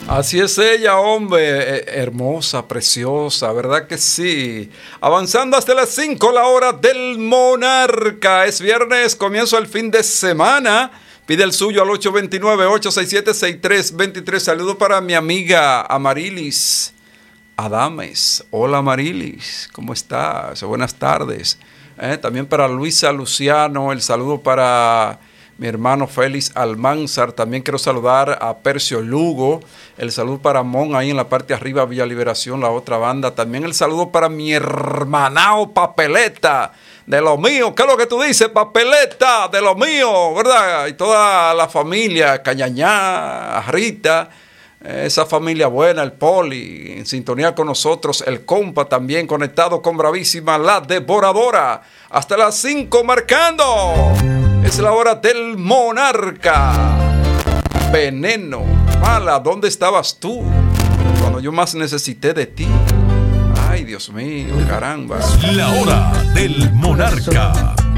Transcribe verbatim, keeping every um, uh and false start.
Así es ella, hombre, eh, hermosa, preciosa, ¿verdad que sí? Avanzando hasta las cinco, la hora del Monarca. Es viernes, comienzo el fin de semana. Pide el suyo al ocho dos nueve, ocho seis siete, seis tres dos tres. Saludo para mi amiga Amarilis Adames. Hola Amarilis, ¿cómo estás? Buenas tardes. Eh, también para Luisa Luciano, el saludo para mi hermano Félix Almanzar. También quiero saludar a Percio Lugo. El saludo para Mon ahí en la parte de arriba, Villa Liberación, la otra banda. También el saludo para mi hermanao Papeleta, de lo mío. ¿Qué es lo que tú dices, Papeleta? De lo mío, ¿verdad? Y toda la familia, Cañañá, Rita, esa familia buena, el Poli, en sintonía con nosotros, el compa también conectado con Bravísima, la devoradora. Hasta las cinco marcando. Es la hora del Monarca. Veneno. Mala, ¿dónde estabas tú cuando yo más necesité de ti? Ay, Dios mío, caramba. La hora del Monarca.